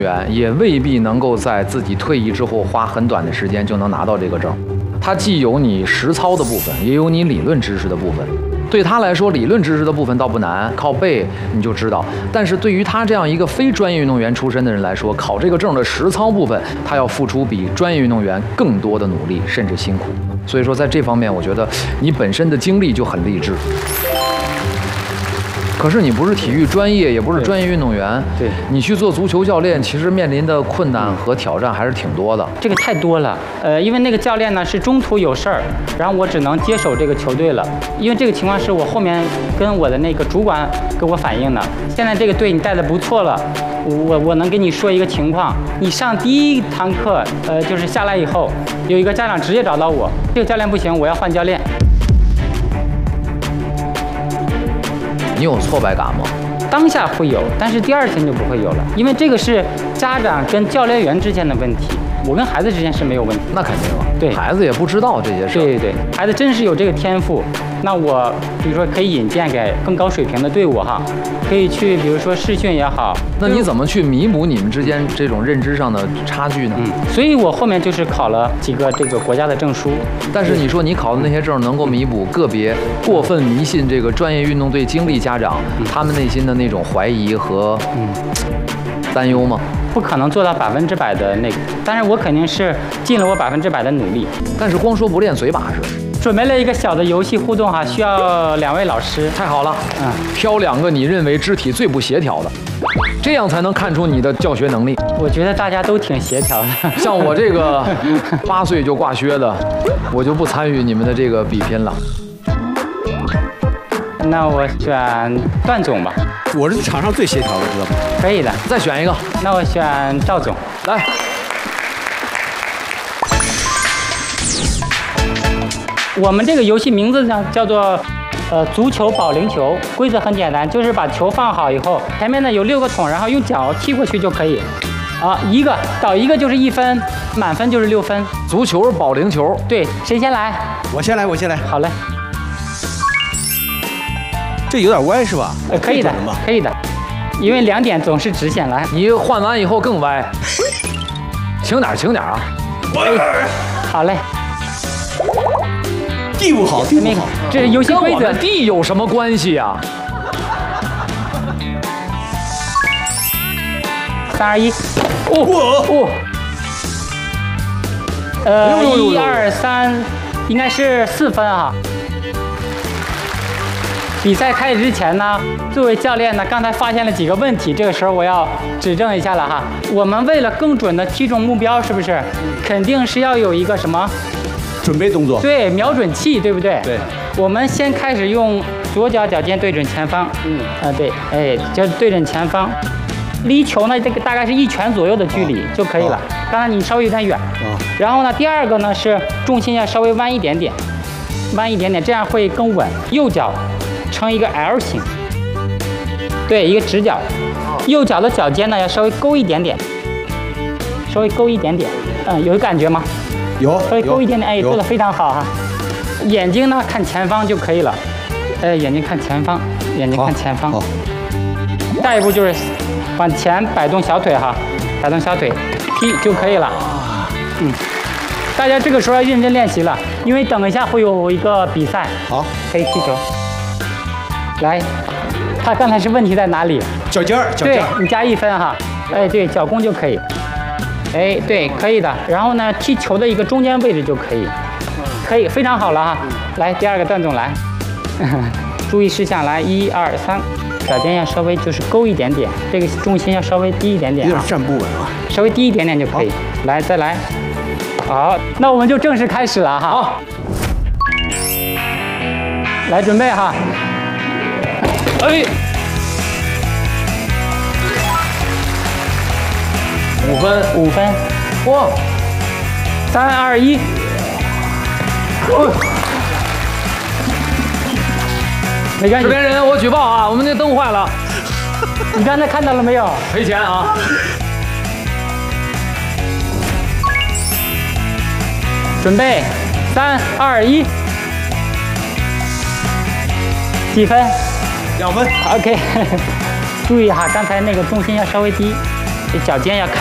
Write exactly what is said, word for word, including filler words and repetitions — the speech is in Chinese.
员也未必能够在自己退役之后花很短的时间就能拿到这个证。它既有你实操的部分，也有你理论知识的部分。对他来说，理论知识的部分倒不难，靠背你就知道。但是对于他这样一个非专业运动员出身的人来说，考这个证的实操部分，他要付出比专业运动员更多的努力，甚至辛苦。所以说，在这方面，我觉得你本身的经历就很励志。可是你不是体育专业，也不是专业运动员， 对， 你去做足球教练，其实面临的困难和挑战还是挺多的。 这个太多了，呃，因为那个教练呢是中途有事儿，然后我只能接手这个球队了。因为这个情况是我后面跟我的那个主管给我反映的，现在这个队你带的不错了，我我能跟你说一个情况，你上第一堂课，呃，就是下来以后，有一个家长直接找到我，这个教练不行，我要换教练。 你有挫败感吗？ 当下会有，但是第二天就不会有了，因为这个是家长跟教练员之间的问题，我跟孩子之间是没有问题。 那肯定了， 对， 孩子也不知道这些事。 对对对，孩子真是有这个天赋，那我比如说可以引荐给更高水平的队伍哈，可以去比如说试训也好。 那你怎么去弥补你们之间这种认知上的差距呢？ 嗯，所以我后面就是考了几个这个国家的证书。 但是你说你考的那些证能够弥补个别过分迷信这个专业运动队经历家长、嗯、他们内心的那种怀疑和嗯担忧吗？ 不可能做到百分之百的那个，但是我肯定是尽了我百分之百的努力。 但是光说不练嘴把式。 准备了一个小的游戏互动哈，需要两位老师。 太好了， 嗯， 挑两个你认为肢体最不协调的，这样才能看出你的教学能力。 我觉得大家都挺协调的。 像我这个八岁就挂靴的，我就不参与你们的这个比拼了。 那我选段总吧。 我是场上最协调的，知道吗？ 可以的， 再选一个。 那我选赵总。 来。 我们这个游戏名字呢叫做呃足球保龄球，规则很简单，就是把球放好以后，前面呢有六个桶，然后用脚踢过去就可以。啊，一个倒一个就是一分，满分就是六分。 足球保龄球， 对，谁先来？ 我先来，我先来。 好嘞。 这有点歪是吧？ 呃，可以的，可以的，因为两点总是直线。来， 你换完以后更歪，轻点，轻点啊！ 哎，好嘞。 地不好，地不好， 这是游戏规则。 跟我们地有什么关系呀？ 三二一，哦哦，呃，一二三，应该是四分啊。比赛开始之前呢，作为教练呢，刚才发现了几个问题，这个时候我要指正一下了哈。我们为了更准的踢中目标，是不是？肯定是要有一个什么？ 准备动作， 对，瞄准器，对不对？ 对。 我们先开始用左脚脚尖对准前方，嗯，啊对，哎，就对准前方，离球呢这个大概是一拳左右的距离就可以了。刚才你稍微有点远。啊。然后呢，第二个呢是重心要稍微弯一点点，弯一点点，这样会更稳。右脚成一个 L 型，对，一个直角。右脚的脚尖呢要稍微勾一点点，稍微勾一点点，嗯，有感觉吗？ 有， 稍微勾一点点，哎，做得非常好哈。眼睛呢看前方就可以了，哎，眼睛看前方，眼睛看前方。好。下一步就是往前摆动小腿哈，摆动小腿踢就可以了。嗯，大家这个时候要认真练习了，因为等一下会有一个比赛。 好， 可以踢球。来，他刚才是问题在哪里？ 脚尖儿，脚尖儿。 对，你加一分哈。哎，对，脚弓就可以。哎，对，可以的。然后呢，踢球的一个中间位置就可以，可以，非常好了哈。来，第二个段总来，注意事项来，一二三，脚尖要稍微就是勾一点点，这个重心要稍微低一点点、啊， 有点站不稳啊， 稍微低一点点就可以。来，再来，好，那我们就正式开始了哈。 好， 来准备哈，哎。 五分， 五分，哇！三二一，哦，没关系。 制片人，我举报啊，我们那灯坏了。 你刚才看到了没有？ 赔钱啊！ 准备，三二一，几分？ 两分。 OK， 注意哈，刚才那个重心要稍微低。 这脚尖要